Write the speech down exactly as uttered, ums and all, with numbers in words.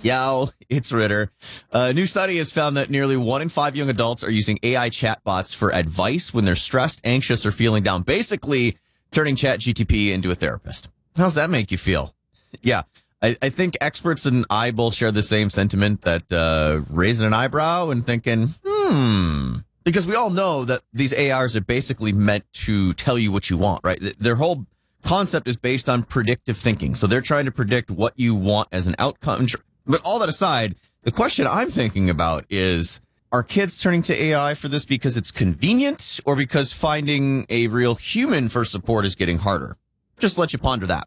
Yow, it's Ritter. A new study has found that nearly one in five young adults are using A I chatbots for advice when they're stressed, anxious, or feeling down. Basically, turning ChatGPT into a therapist. How's that make you feel? Yeah, I, I think experts and I both share the same sentiment that uh, raising an eyebrow and thinking, hmm. Because we all know that these A Is are basically meant to tell you what you want, right? Their whole concept is based on predictive thinking. So they're trying to predict what you want as an outcome. But all that aside, the question I'm thinking about is, are kids turning to A I for this because it's convenient or because finding a real human for support is getting harder? Just let you ponder that.